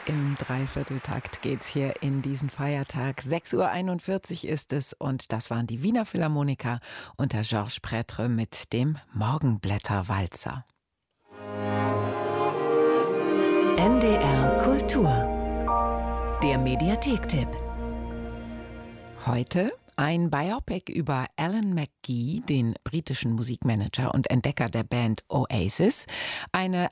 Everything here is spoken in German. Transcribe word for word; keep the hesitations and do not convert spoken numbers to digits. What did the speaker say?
Im Dreivierteltakt geht's hier in diesen Feiertag. sechs Uhr einundvierzig ist es und das waren die Wiener Philharmoniker unter Georges Prêtre mit dem Morgenblätterwalzer. N D R Kultur. Der Mediathek-Tipp. Heute ein Biopic über Alan McGee, den britischen Musikmanager und Entdecker der Band Oasis. Eine